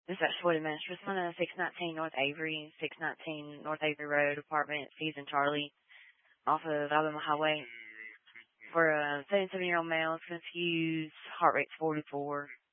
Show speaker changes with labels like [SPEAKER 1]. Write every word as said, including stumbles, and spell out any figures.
[SPEAKER 1] This is actually Mistress one of six nineteen North Avery, six nineteen North Avery Road, apartment Season Charlie, off of Alabama Highway. For a seventy-seven-year-old male, confused, heart rate's forty-four.